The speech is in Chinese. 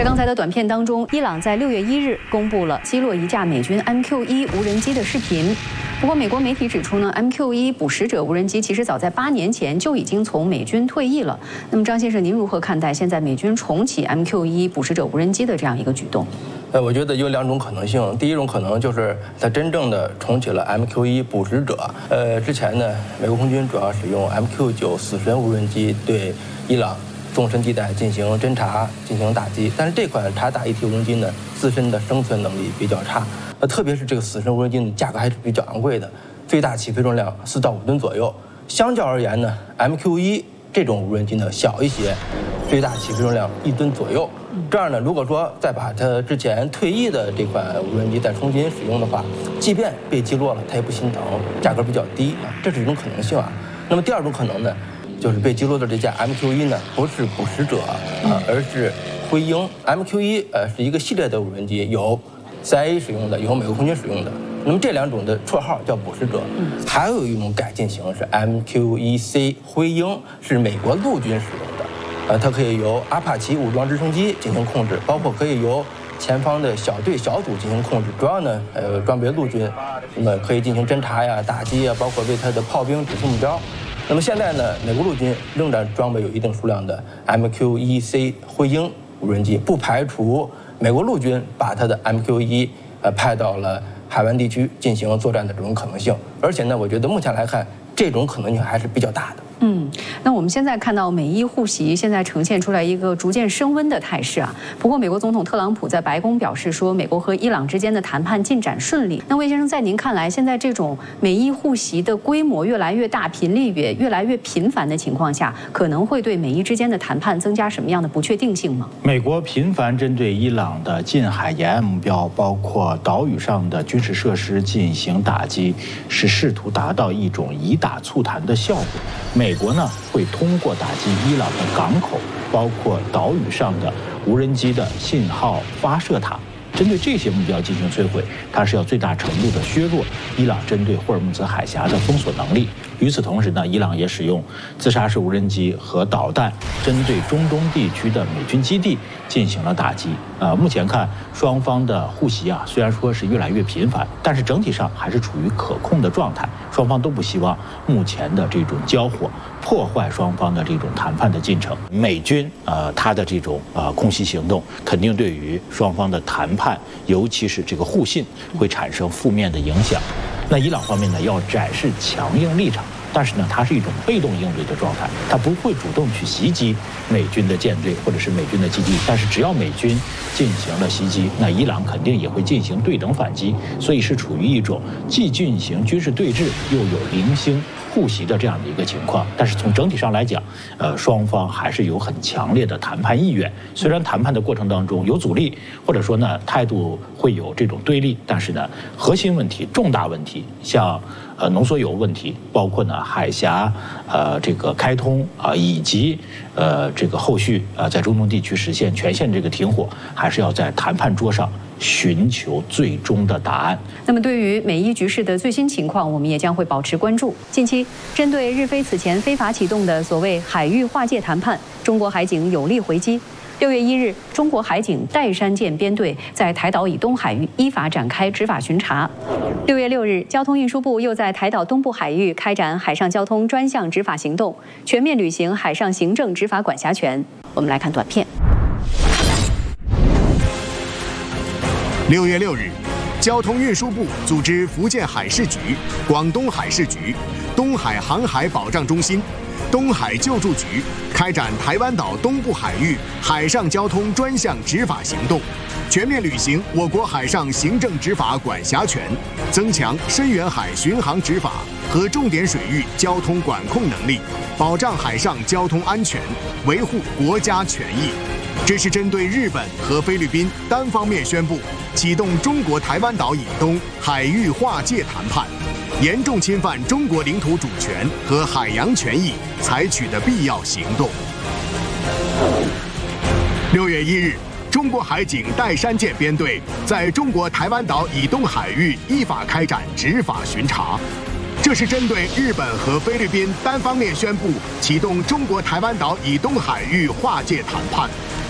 在刚才的短片当中，伊朗在6月1日公布了击落一架美军 MQ-1无人机的视频。不过，美国媒体指出呢 ，MQ-1捕食者无人机其实早在8年前就已经从美军退役了。那么，张先生，您如何看待现在美军重启 MQ-1捕食者无人机的这样一个举动？ 我觉得有2种可能性。第一种可能就是它真正的重启了 MQ-1捕食者。之前呢，美国空军主要使用 MQ-9死神无人机对伊朗纵深地带进行侦察、进行打击，但是这款察打一体无人机呢，自身的生存能力比较差。特别是这个死神无人机的价格还是比较昂贵的，最大起飞重量4到5吨左右。相较而言呢 ，MQ-1这种无人机呢小一些，最大起飞重量1吨左右。这样呢，如果说再把它之前退役的这款无人机再重新使用的话，即便被击落了，它也不心疼，价格比较低啊，这是一种可能性啊。那么第2种可能呢，就是被击落的这架 MQ-1呢不是捕食者而是灰鹰。MQ-1是一个系列的无人机，有 CIA 使用的，有美国空军使用的。那么这2种的绰号叫捕食者。还有一种改进型是 MQ-1C 灰鹰，是美国陆军使用的。它可以由阿帕奇武装直升机进行控制，包括可以由前方的小队小组进行控制。主要呢，装备陆军，那么可以进行侦察呀、打击呀，包括为它的炮兵指出目标。那么现在呢，美国陆军仍然装备有一定数量的 MQ-1C 灰鹰无人机，不排除美国陆军把它的 MQ-1派到了海湾地区进行作战的这种可能性。而且呢，我觉得目前来看，这种可能性还是比较大的。 那我们现在看到美伊互袭现在呈现出来一个逐渐升温的态势啊。不过，美国总统特朗普在白宫表示说，美国和伊朗之间的谈判进展顺利。那魏先生，在您看来，现在这种美伊互袭的规模越来越大、频率也越来越频繁的情况下，可能会对美伊之间的谈判增加什么样的不确定性吗？ 美国频繁针对伊朗的近海沿岸目标，包括岛屿上的军事设施进行打击，是试图达到一种以打促谈的效果。美国呢会通过打击伊朗的港口，包括岛屿上的无人机的信号发射塔，针对这些目标进行摧毁，它是要最大程度的削弱伊朗针对霍尔木兹海峡的封锁能力。与此同时呢，伊朗也使用自杀式无人机和导弹，针对中东地区的美军基地进行了打击。目前看双方的互袭啊，虽然说是越来越频繁，但是整体上还是处于可控的状态。双方都不希望目前的这种交火破坏双方的这种谈判的进程。美军它的这种空袭行动，肯定对于双方的谈判，尤其是这个互信，会产生负面的影响。那伊朗方面呢，要展示强硬立场，但是呢，它是一种被动应对的状态，它不会主动去袭击美军的舰队或者是美军的基地。但是只要美军进行了袭击，那伊朗肯定也会进行对等反击，所以是处于一种既进行军事对峙，又有零星互袭的这样的一个情况。但是从整体上来讲，双方还是有很强烈的谈判意愿。虽然谈判的过程当中有阻力，或者说呢态度会有这种对立，但是呢核心问题、重大问题，像浓缩铀问题，包括呢海峡这个开通以及这个后续在中东地区实现全线这个停火，还是要在谈判桌上寻求最终的答案。 那么，对于美伊局势的最新情况，我们也将会保持关注。近期，针对日菲此前非法启动的所谓海域划界谈判，中国海警有力回击。6月1日，中国海警岱山舰编队在台岛以东海域依法展开执法巡查。6月6日，交通运输部又在台岛东部海域开展海上交通专项执法行动，全面履行海上行政执法管辖权。我们来看短片。 6月6日，交通运输部组织福建海事局、广东海事局、东海航海保障中心、东海救助局开展台湾岛东部海域海上交通专项执法行动，全面履行我国海上行政执法管辖权，增强深远海巡航执法和重点水域交通管控能力，保障海上交通安全，维护国家权益。这是针对日本和菲律宾单方面宣布启动中国台湾岛以东海域划界谈判，严重侵犯中国领土主权和海洋权益采取的必要行动。6月1日，中国海警岱山舰编队在中国台湾岛以东海域依法开展执法巡查，这是针对日本和菲律宾单方面宣布启动中国台湾岛以东海域划界谈判，